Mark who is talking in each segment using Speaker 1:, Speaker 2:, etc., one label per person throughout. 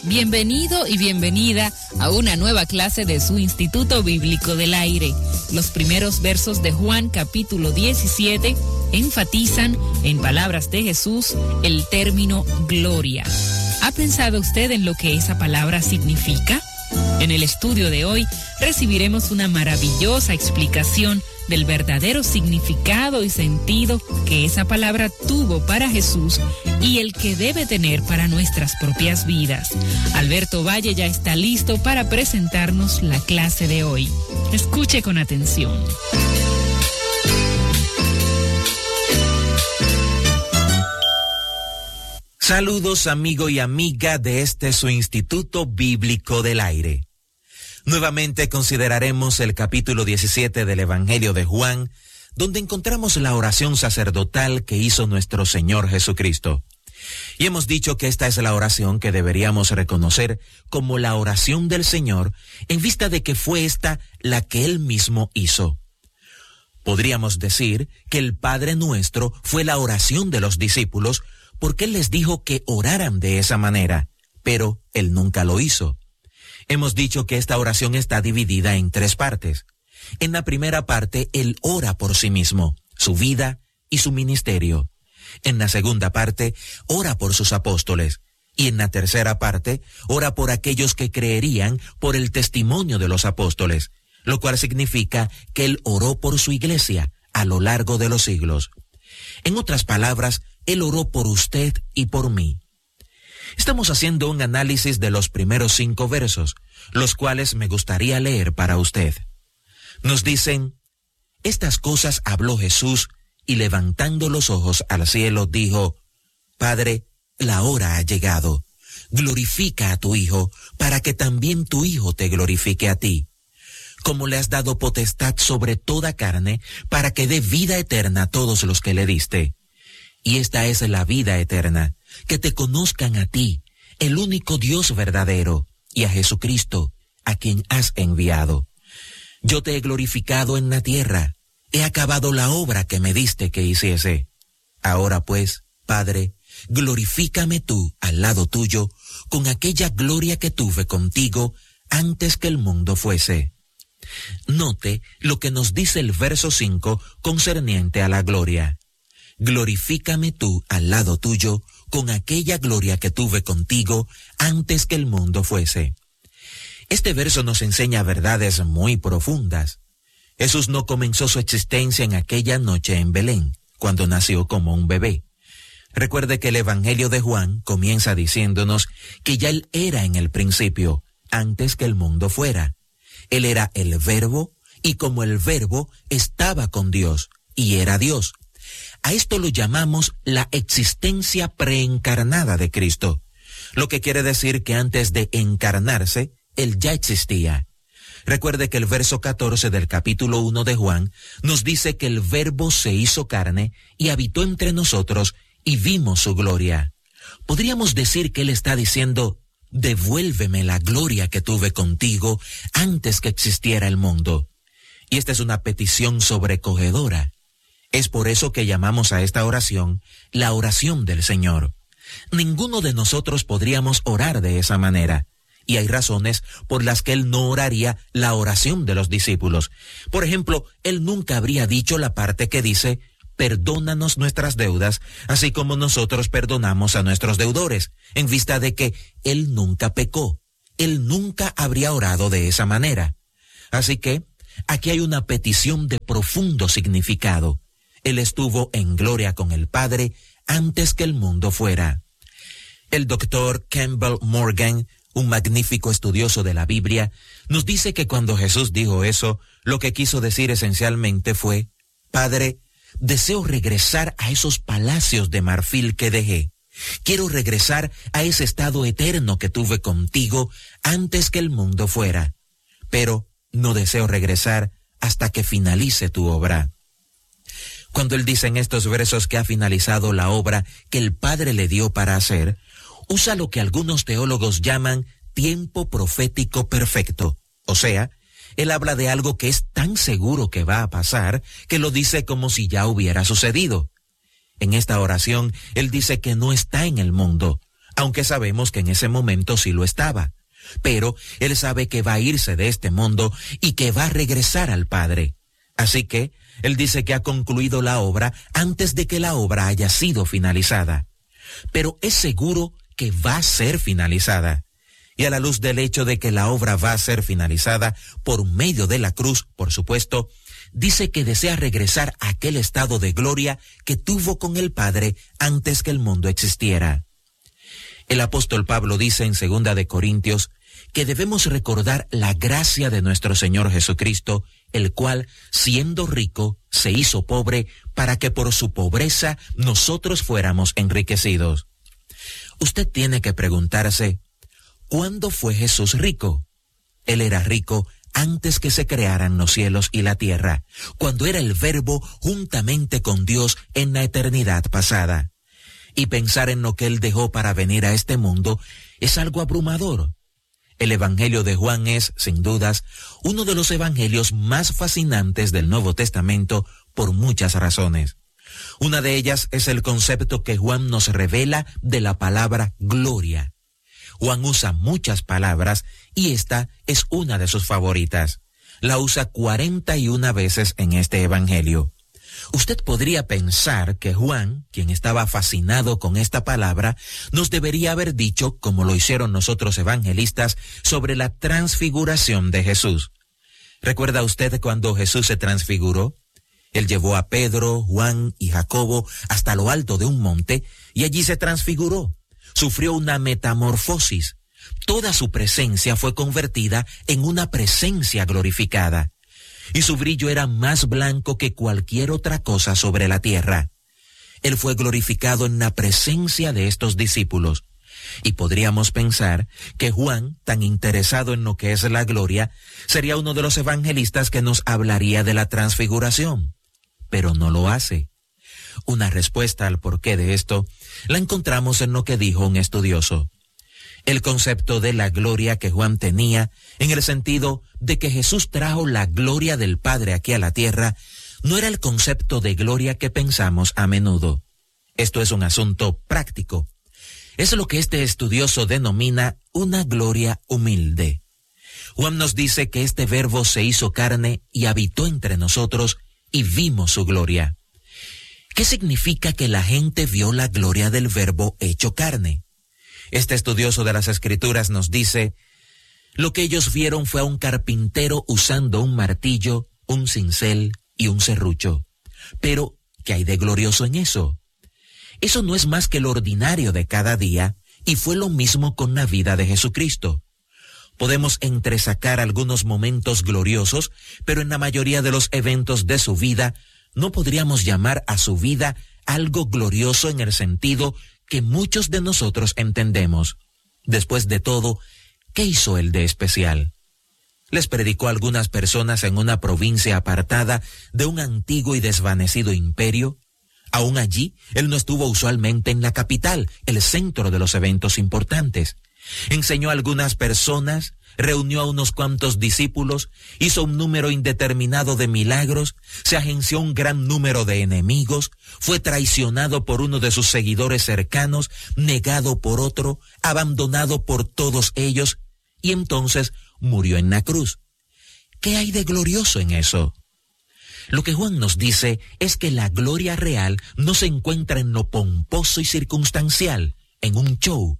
Speaker 1: Bienvenido y bienvenida a una nueva clase de su Instituto Bíblico del Aire. Los primeros versos de Juan capítulo 17 enfatizan, en palabras de Jesús, el término gloria. ¿Ha pensado usted en lo que esa palabra significa? En el estudio de hoy recibiremos una maravillosa explicación del verdadero significado y sentido que esa palabra tuvo para Jesús y el que debe tener para nuestras propias vidas. Alberto Valle ya está listo para presentarnos la clase de hoy. Escuche con atención.
Speaker 2: Saludos, amigo y amiga de su Instituto Bíblico del Aire. Nuevamente consideraremos el capítulo 17 del Evangelio de Juan, donde encontramos la oración sacerdotal que hizo nuestro Señor Jesucristo. Y hemos dicho que esta es la oración que deberíamos reconocer como la oración del Señor, en vista de que fue esta la que Él mismo hizo. Podríamos decir que el Padre Nuestro fue la oración de los discípulos, porque Él les dijo que oraran de esa manera, pero Él nunca lo hizo. Hemos dicho que esta oración está dividida en 3 partes. En la primera parte, Él ora por sí mismo, su vida y su ministerio. En la segunda parte, ora por sus apóstoles. Y en la tercera parte, ora por aquellos que creerían por el testimonio de los apóstoles, lo cual significa que Él oró por su iglesia a lo largo de los siglos. En otras palabras, Él oró por usted y por mí. Estamos haciendo un análisis de los primeros 5 versos, los cuales me gustaría leer para usted. Nos dicen: estas cosas habló Jesús, y levantando los ojos al cielo dijo: Padre, la hora ha llegado. Glorifica a tu Hijo, para que también tu Hijo te glorifique a ti. Como le has dado potestad sobre toda carne, para que dé vida eterna a todos los que le diste. Y esta es la vida eterna, que te conozcan a ti, el único Dios verdadero, y a Jesucristo, a quien has enviado. Yo te he glorificado en la tierra, he acabado la obra que me diste que hiciese. Ahora pues, Padre, glorifícame tú al lado tuyo, con aquella gloria que tuve contigo antes que el mundo fuese. Note lo que nos dice el verso 5 concerniente a la gloria. Glorifícame tú al lado tuyo con aquella gloria que tuve contigo antes que el mundo fuese. Este verso nos enseña verdades muy profundas. Jesús no comenzó su existencia en aquella noche en Belén, cuando nació como un bebé. Recuerde que el Evangelio de Juan comienza diciéndonos que ya Él era en el principio, antes que el mundo fuera. Él era el Verbo, y como el Verbo estaba con Dios, y era Dios. A esto lo llamamos la existencia preencarnada de Cristo, lo que quiere decir que antes de encarnarse, Él ya existía. Recuerde que el verso 14 del capítulo 1 de Juan nos dice que el Verbo se hizo carne y habitó entre nosotros y vimos su gloria. Podríamos decir que Él está diciendo: devuélveme la gloria que tuve contigo antes que existiera el mundo. Y esta es una petición sobrecogedora. Es por eso que llamamos a esta oración la oración del Señor. Ninguno de nosotros podríamos orar de esa manera, y hay razones por las que Él no oraría la oración de los discípulos. Por ejemplo, Él nunca habría dicho la parte que dice: perdónanos nuestras deudas, así como nosotros perdonamos a nuestros deudores, en vista de que Él nunca pecó. Él nunca habría orado de esa manera. Así que aquí hay una petición de profundo significado. Él estuvo en gloria con el Padre antes que el mundo fuera. El doctor Campbell Morgan, un magnífico estudioso de la Biblia, nos dice que cuando Jesús dijo eso, lo que quiso decir esencialmente fue: Padre, deseo regresar a esos palacios de marfil que dejé. Quiero regresar a ese estado eterno que tuve contigo antes que el mundo fuera. Pero no deseo regresar hasta que finalice tu obra. Cuando Él dice en estos versos que ha finalizado la obra que el Padre le dio para hacer, usa lo que algunos teólogos llaman tiempo profético perfecto. O sea, Él habla de algo que es tan seguro que va a pasar que lo dice como si ya hubiera sucedido. En esta oración, Él dice que no está en el mundo, aunque sabemos que en ese momento sí lo estaba. Pero él sabe que va a irse de este mundo y que va a regresar al Padre. Así que él dice que ha concluido la obra antes de que la obra haya sido finalizada. Pero es seguro que va a ser finalizada. Y a la luz del hecho de que la obra va a ser finalizada por medio de la cruz, por supuesto, dice que desea regresar a aquel estado de gloria que tuvo con el Padre antes que el mundo existiera. El apóstol Pablo dice en 2 de Corintios que debemos recordar la gracia de nuestro Señor Jesucristo, el cual, siendo rico, se hizo pobre para que por su pobreza nosotros fuéramos enriquecidos. Usted tiene que preguntarse, ¿cuándo fue Jesús rico? Él era rico antes que se crearan los cielos y la tierra, cuando era el Verbo juntamente con Dios en la eternidad pasada. Y pensar en lo que Él dejó para venir a este mundo es algo abrumador. El Evangelio de Juan es, sin dudas, uno de los evangelios más fascinantes del Nuevo Testamento por muchas razones. Una de ellas es el concepto que Juan nos revela de la palabra gloria. Juan usa muchas palabras y esta es una de sus favoritas. La usa 41 veces en este evangelio. Usted podría pensar que Juan, quien estaba fascinado con esta palabra, nos debería haber dicho, como lo hicieron los otros evangelistas, sobre la transfiguración de Jesús. ¿Recuerda usted cuando Jesús se transfiguró? Él llevó a Pedro, Juan y Jacobo hasta lo alto de un monte y allí se transfiguró. Sufrió una metamorfosis. Toda su presencia fue convertida en una presencia glorificada. Y su brillo era más blanco que cualquier otra cosa sobre la tierra. Él fue glorificado en la presencia de estos discípulos. Y podríamos pensar que Juan, tan interesado en lo que es la gloria, sería uno de los evangelistas que nos hablaría de la transfiguración. Pero no lo hace. Una respuesta al porqué de esto la encontramos en lo que dijo un estudioso. El concepto de la gloria que Juan tenía, en el sentido de que Jesús trajo la gloria del Padre aquí a la tierra, no era el concepto de gloria que pensamos a menudo. Esto es un asunto práctico. Es lo que este estudioso denomina una gloria humilde. Juan nos dice que este Verbo se hizo carne y habitó entre nosotros y vimos su gloria. ¿Qué significa que la gente vio la gloria del Verbo hecho carne? Este estudioso de las Escrituras nos dice, lo que ellos vieron fue a un carpintero usando un martillo, un cincel y un serrucho. Pero, ¿qué hay de glorioso en eso? Eso no es más que lo ordinario de cada día, y fue lo mismo con la vida de Jesucristo. Podemos entresacar algunos momentos gloriosos, pero en la mayoría de los eventos de su vida, no podríamos llamar a su vida algo glorioso en el sentido que muchos de nosotros entendemos. Después de todo, ¿qué hizo él de especial? Les predicó a algunas personas en una provincia apartada de un antiguo y desvanecido imperio. Aún allí, él no estuvo usualmente en la capital, el centro de los eventos importantes. Enseñó a algunas personas, reunió a unos cuantos discípulos, hizo un número indeterminado de milagros, se agenció un gran número de enemigos, fue traicionado por uno de sus seguidores cercanos, negado por otro, abandonado por todos ellos, y entonces murió en la cruz. ¿Qué hay de glorioso en eso? Lo que Juan nos dice es que la gloria real no se encuentra en lo pomposo y circunstancial, en un show.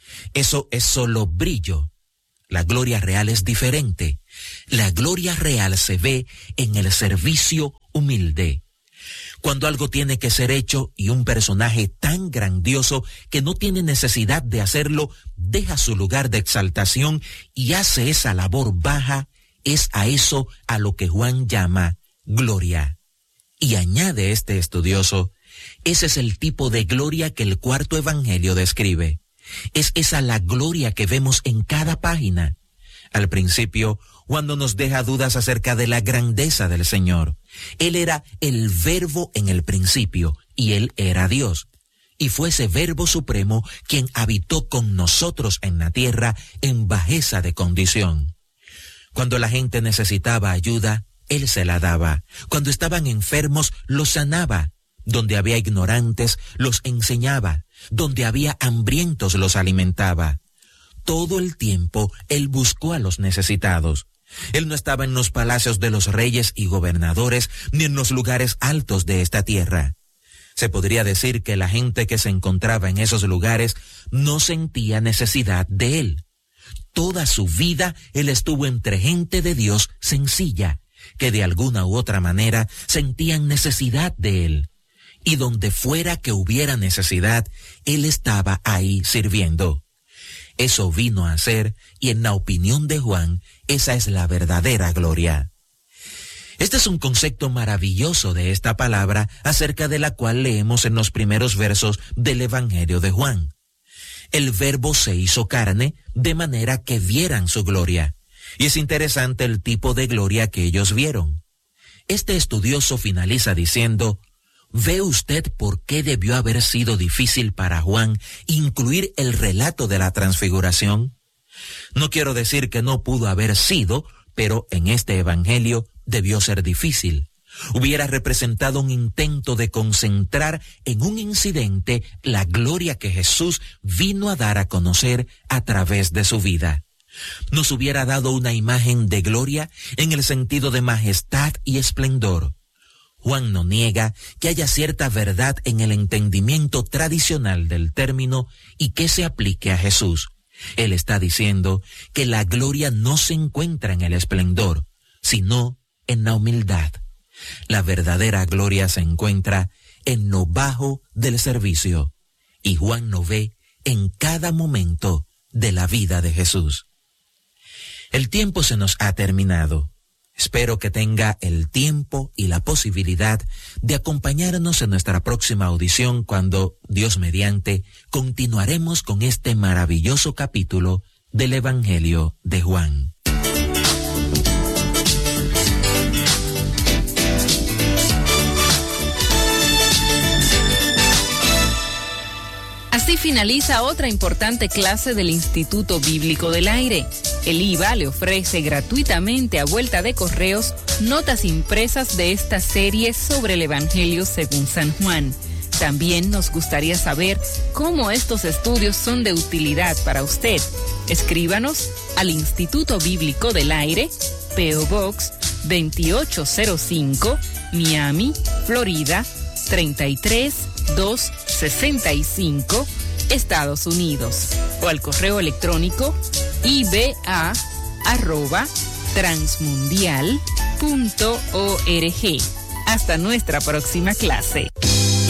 Speaker 2: Eso es solo brillo. La gloria real es diferente. La gloria real se ve en el servicio humilde. Cuando algo tiene que ser hecho y un personaje tan grandioso que no tiene necesidad de hacerlo, deja su lugar de exaltación y hace esa labor baja, es a eso a lo que Juan llama gloria. Y añade este estudioso, ese es el tipo de gloria que el cuarto evangelio describe. Es esa la gloria que vemos en cada página. Al principio, Juan no nos deja dudas acerca de la grandeza del Señor. Él era el Verbo en el principio, y Él era Dios. Y fue ese Verbo supremo quien habitó con nosotros en la tierra en bajeza de condición. Cuando la gente necesitaba ayuda, Él se la daba. Cuando estaban enfermos, los sanaba. Donde había ignorantes, los enseñaba. Donde había hambrientos los alimentaba. Todo el tiempo él buscó a los necesitados. Él no estaba en los palacios de los reyes y gobernadores, ni en los lugares altos de esta tierra. Se podría decir que la gente que se encontraba en esos lugares no sentía necesidad de él. Toda su vida él estuvo entre gente de Dios sencilla, que de alguna u otra manera sentían necesidad de él. Y donde fuera que hubiera necesidad, él estaba ahí sirviendo. Eso vino a ser, y en la opinión de Juan, esa es la verdadera gloria. Este es un concepto maravilloso de esta palabra acerca de la cual leemos en los primeros versos del Evangelio de Juan. El Verbo se hizo carne de manera que vieran su gloria. Y es interesante el tipo de gloria que ellos vieron. Este estudioso finaliza diciendo: ¿ve usted por qué debió haber sido difícil para Juan incluir el relato de la transfiguración? No quiero decir que no pudo haber sido, pero en este evangelio debió ser difícil. Hubiera representado un intento de concentrar en un incidente la gloria que Jesús vino a dar a conocer a través de su vida. Nos hubiera dado una imagen de gloria en el sentido de majestad y esplendor. Juan no niega que haya cierta verdad en el entendimiento tradicional del término y que se aplique a Jesús. Él está diciendo que la gloria no se encuentra en el esplendor, sino en la humildad. La verdadera gloria se encuentra en lo bajo del servicio, y Juan lo ve en cada momento de la vida de Jesús. El tiempo se nos ha terminado. Espero que tenga el tiempo y la posibilidad de acompañarnos en nuestra próxima audición cuando, Dios mediante, continuaremos con este maravilloso capítulo del Evangelio de Juan.
Speaker 1: Así finaliza otra importante clase del Instituto Bíblico del Aire. El IVA le ofrece gratuitamente a vuelta de correos notas impresas de esta serie sobre el Evangelio según San Juan. También nos gustaría saber cómo estos estudios son de utilidad para usted. Escríbanos al Instituto Bíblico del Aire, P.O. Box 2805, Miami, Florida 33265, Estados Unidos, o al correo electrónico iba@transmundial.org. Hasta nuestra próxima clase.